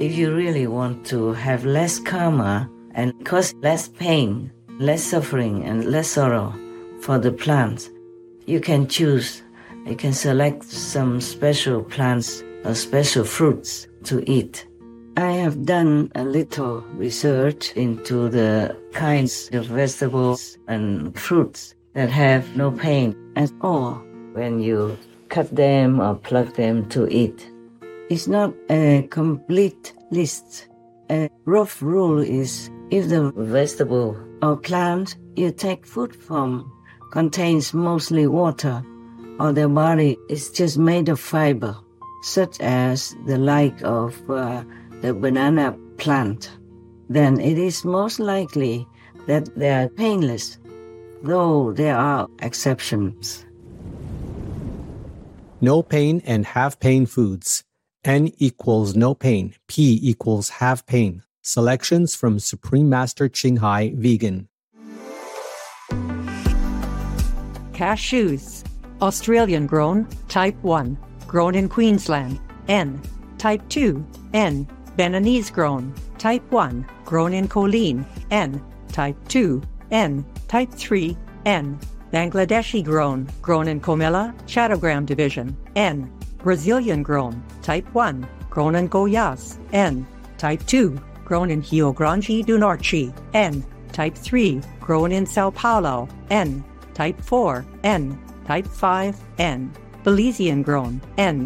If you really want to have less karma and cause less pain, less suffering, and less sorrow for the plants, you can select some special plants or special fruits to eat. I have done a little research into the kinds of vegetables and fruits that have no pain at all when you cut them or pluck them to eat. It's not a complete list. A rough rule is if the vegetable or plant you take food from contains mostly water, or their body is just made of fiber, such as the like of the banana plant, then it is most likely that they are painless, though there are exceptions. No pain and half pain foods. N equals no pain. P equals half pain. Selections from Supreme Master Ching Hai Vegan. Cashews. Australian grown, type 1, grown in Queensland, N. Type 2, N. Beninese grown, type 1, grown in Colleen, N. Type 2, N. Type 3, N. Bangladeshi grown, grown in Comilla, Chattogram Division, N. Brazilian grown, type 1, grown in Goiás, N. Type 2, grown in Rio Grande do Norte, N. Type 3, grown in Sao Paulo, N. Type 4, N. Type 5, N. Belizean grown, N.